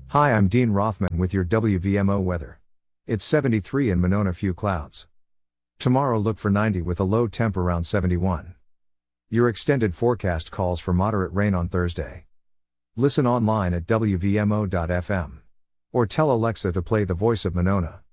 Hi, I'm Dean Rothman with your WVMO weather. It's 73 in Monona, few clouds. Tomorrow look for 90 with a low temp around 71. Your extended forecast calls for moderate rain on Thursday. Listen online at WVMO.fm. Or tell Alexa to play The Voice of Monona.